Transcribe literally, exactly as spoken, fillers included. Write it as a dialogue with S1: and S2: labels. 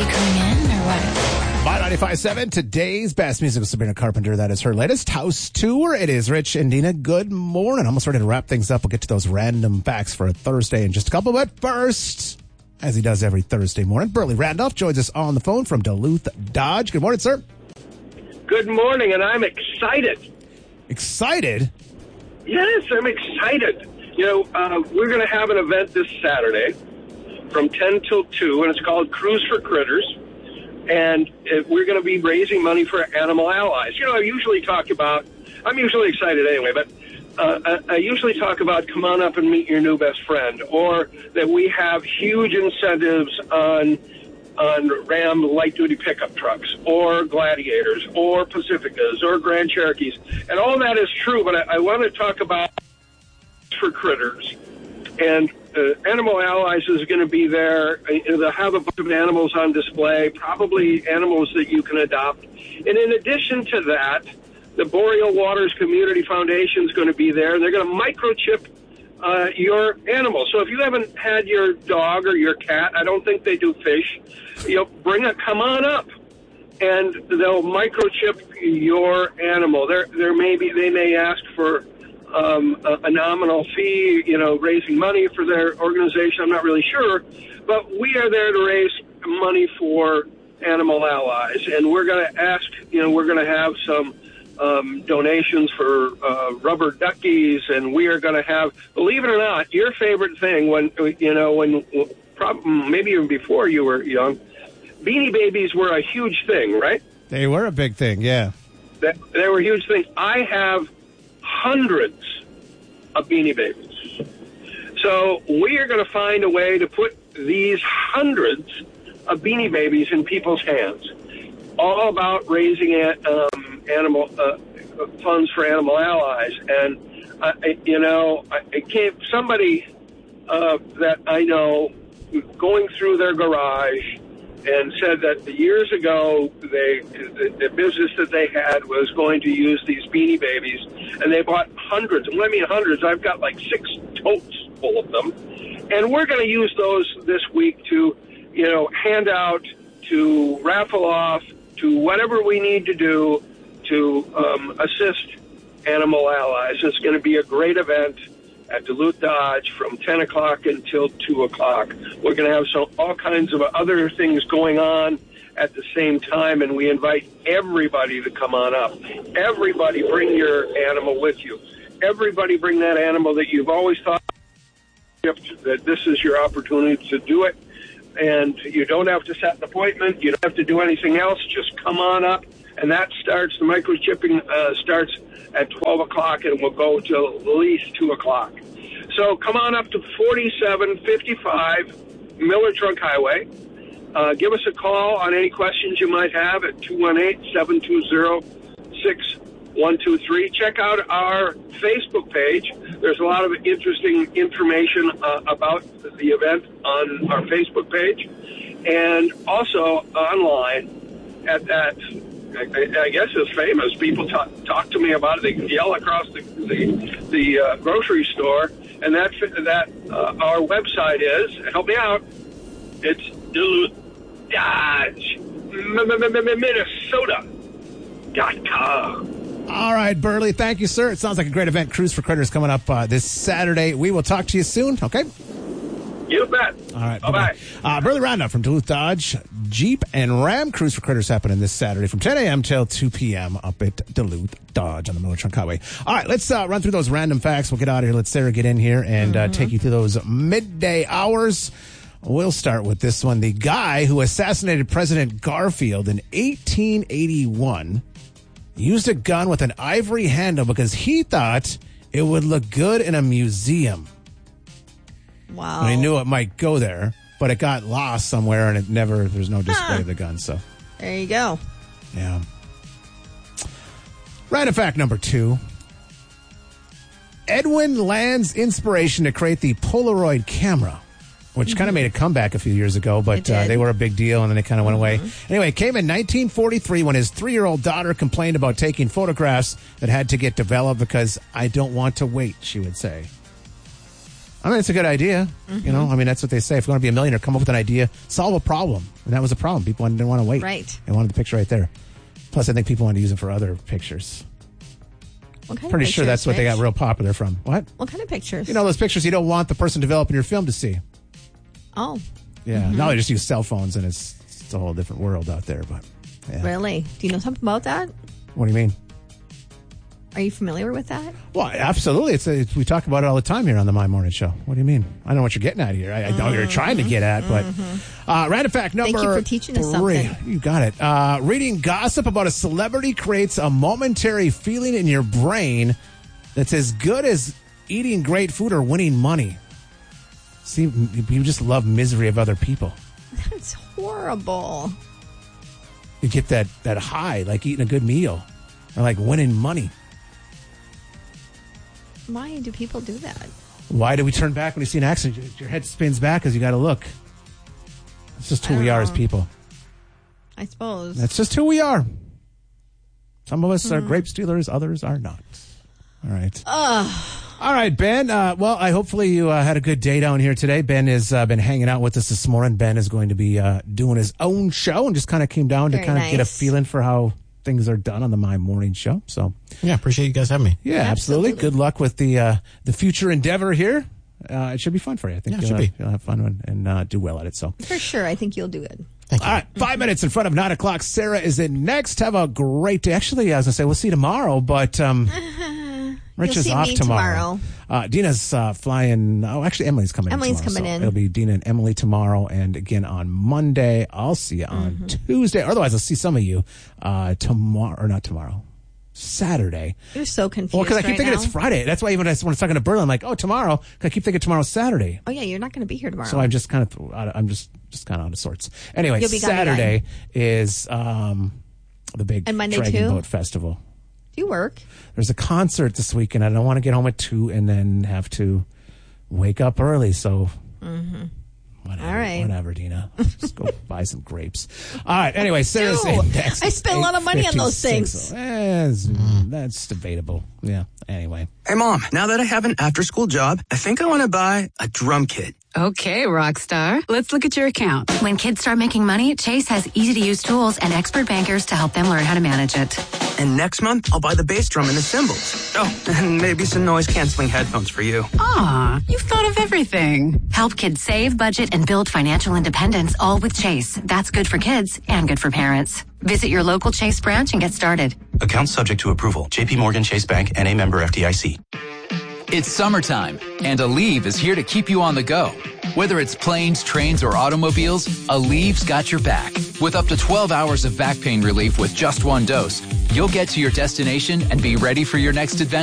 S1: you coming in or what?
S2: My ninety-five point seven, today's best music with Sabrina Carpenter. That is her latest house tour. It is Rich and Dina. Good morning. Almost ready to wrap things up. We'll get to those random facts for a Thursday in just a couple. But first, as he does every Thursday morning, Burley Randolph joins us on the phone from Duluth Dodge. Good morning, sir.
S3: Good morning, and I'm excited.
S2: Excited?
S3: Yes, I'm excited. You know, uh, we're going to have an event this Saturday from ten till two, and it's called Cruise for Critters. And uh, we're going to be raising money for Animal Allies. You know, I usually talk about, I'm usually excited anyway, but uh, I, I usually talk about come on up and meet your new best friend, or that we have huge incentives on on Ram light-duty pickup trucks, or Gladiators, or Pacificas, or Grand Cherokees. And all that is true, but I, I want to talk about for Critters. And uh, Animal Allies is going to be there. They'll have a bunch of animals on display, probably animals that you can adopt. And in addition to that, the Boreal Waters Community Foundation is going to be there. They're going to microchip uh, your animal. So if you haven't had your dog or your cat, I don't think they do fish, you know, bring it, come on up. And they'll microchip your animal. There, there may be, they may ask for Um, a, a nominal fee, you know, raising money for their organization. I'm not really sure, but we are there to raise money for Animal Allies, and we're going to ask, you know, we're going to have some um, donations for uh, rubber duckies, and we are going to have, believe it or not, your favorite thing when, you know, when probably maybe even before you were young, Beanie Babies were a huge thing, right?
S2: They were a big thing, yeah.
S3: That, they were a huge thing. I have hundreds of Beanie Babies. So we are going to find a way to put these hundreds of Beanie Babies in people's hands. All about raising um, animal uh, funds for Animal Allies. And, uh, you know, I can't, somebody uh, that I know going through their garage and said that years ago they the, the business that they had was going to use these Beanie Babies, and they bought hundreds. And when I mean hundreds, I've got like six totes full of them. And we're going to use those this week to, you know, hand out, to raffle off, to whatever we need to do to um, assist Animal Allies. It's going to be a great event at Duluth Dodge from ten o'clock until two o'clock. We're going to have some all kinds of other things going on at the same time, and we invite everybody to come on up. Everybody bring your animal with you. Everybody bring that animal that you've always thought that this is your opportunity to do it, and you don't have to set an appointment. You don't have to do anything else. Just come on up, and that starts, the microchipping uh, starts at twelve o'clock, and will go till at least two o'clock. So come on up to forty-seven fifty-five Miller Trunk Highway. Uh, give us a call on any questions you might have at two one eight, seven two zero, six one two three. Check out our Facebook page. There's a lot of interesting information uh, about the event on our Facebook page. And also online at that, I, I guess it's famous. People talk, talk to me about it. They yell across the the, the uh, grocery store. And that, that uh, our website is, help me out, it's Duluth Dodge, Minnesota dot com.
S2: All right, Burley, thank you, sir. It sounds like a great event. Cruise for Critters coming up uh, this Saturday. We will talk to you soon, okay?
S3: You bet.
S2: All right.
S3: Bye-bye.
S2: Uh, Burley Randolph from Duluth Dodge, Jeep and Ram Cruise for Critters happening this Saturday from ten a.m. till two p.m. up at Duluth Dodge on the Miller Trunk Highway. All right, let's uh, run through those random facts. We'll get out of here. Let Sarah get in here and mm-hmm. uh, take you through those midday hours. We'll start with this one. The guy who assassinated President Garfield in eighteen eighty-one used a gun with an ivory handle because he thought it would look good in a museum.
S4: Wow.
S2: And he knew it might go there, but it got lost somewhere and it never, there's no display huh. of the gun. So
S4: there you go.
S2: Yeah. Random fact number two. Edwin Land's inspiration to create the Polaroid camera, which mm-hmm. kind of made a comeback a few years ago, but uh, they were a big deal and then they kind of went mm-hmm. away. Anyway, it came in nineteen forty-three when his three-year-old daughter complained about taking photographs that had to get developed because I don't want to wait, she would say. I mean, it's a good idea. Mm-hmm. You know, I mean, that's what they say. If you want to be a millionaire, come up with an idea, solve a problem. And that was a problem. People didn't want to wait.
S4: Right.
S2: They wanted the picture right there. Plus, I think people wanted to use it for other pictures.
S4: What kind
S2: Pretty
S4: of pictures,
S2: sure that's what they got real popular from. What?
S4: What kind of pictures?
S2: You know, those pictures you don't want the person developing your film to see.
S4: Oh.
S2: Yeah.
S4: Mm-hmm.
S2: Now they just use cell phones, and it's, it's a whole different world out there. But yeah.
S4: Really? Do you know something about that?
S2: What do you mean?
S4: Are you familiar with that?
S2: Well, absolutely. It's, a, it's we talk about it all the time here on the My Morning Show. What do you mean? I don't know what you're getting at here. I, I know what you're trying to get at, but uh, random fact number
S4: Thank you for teaching us
S2: three.
S4: something.
S2: You got it. Uh, reading gossip about a celebrity creates a momentary feeling in your brain that's as good as eating great food or winning money. See, you just love misery of other people.
S4: That's horrible.
S2: You get that, that high, like eating a good meal or like winning money.
S4: Why do people do that?
S2: Why do we turn back when you see an accident? Your, your head spins back because you got to look. It's just who we are as people.
S4: I suppose.
S2: That's just who we are. Some of us mm. are grape stealers, others are not. All right.
S4: Ugh.
S2: All right, Ben. Uh, well, I hopefully you uh, had a good day down here today. Ben has uh, been hanging out with us this morning. Ben is going to be uh, doing his own show and just kind of came down
S4: Very
S2: to kind of
S4: nice.
S2: get a feeling for how things are done on the My Morning Show. So
S5: yeah, appreciate you guys having me.
S2: yeah, absolutely.
S4: Absolutely.
S2: Good luck with the uh, the future endeavor here. Uh, it should be fun for you. I think
S5: Yeah, it
S2: you'll,
S5: should
S2: have,
S5: be.
S2: you'll have fun and, and uh, do well at it. So
S4: For sure. I think you'll do it.
S5: Thank you.
S2: all right, five minutes in front of nine o'clock. Sarah is in next. Have a great day. Actually, I was gonna say we'll see you tomorrow, but um, Rich
S4: You'll
S2: is
S4: see
S2: off
S4: me
S2: tomorrow.
S4: tomorrow.
S2: Uh, Dina's uh, flying. Oh, actually, Emily's coming.
S4: Emily's
S2: in tomorrow,
S4: coming
S2: so
S4: in.
S2: It'll be Dina and Emily tomorrow, and again on Monday. I'll see you on
S4: Mm-hmm.
S2: Tuesday. Otherwise, I'll see some of you uh, tomorrow or not tomorrow, Saturday.
S4: You're so confused.
S2: Well, because I keep
S4: right
S2: thinking
S4: now.
S2: it's Friday. That's why even when I was talking to Berlin, I'm like, oh, tomorrow. 'Cause I keep thinking tomorrow's Saturday.
S4: Oh, yeah. You're not going to be here tomorrow.
S2: So I'm just kind of, I'm just, just kind of out of sorts. Anyway,
S4: You'll be gone
S2: Saturday is um, the big
S4: And Monday
S2: Dragon
S4: too?
S2: Boat Festival.
S4: Do you work?
S2: There's a concert this weekend. I don't want to get home at two and then have to wake up early. So, whatever,
S4: All right.
S2: whatever, Dina. Just go buy some grapes. All right. Anyway, Sarah's
S4: Ew.
S2: in next.
S4: I spent a lot of money on those things.
S2: Eh, it's- That's debatable. Yeah. Anyway.
S6: Hey, Mom, now that I have an after-school job, I think I want to buy a drum kit.
S1: Okay, Rockstar. Let's look at your account.
S7: When kids start making money, Chase has easy-to-use tools and expert bankers to help them learn how to manage it.
S6: And next month, I'll buy the bass drum and the cymbals. Oh, and maybe some noise-canceling headphones for you.
S1: Aw, you've thought of everything.
S7: Help kids save, budget, and build financial independence, all with Chase. That's good for kids and good for parents. Visit your local Chase branch and get started.
S8: Account subject to approval. J P Morgan Chase Bank, N A member F D I C.
S9: It's summertime, and Aleve is here to keep you on the go. Whether it's planes, trains, or automobiles, Aleve's got your back. With up to twelve hours of back pain relief with just one dose, you'll get to your destination and be ready for your next adventure.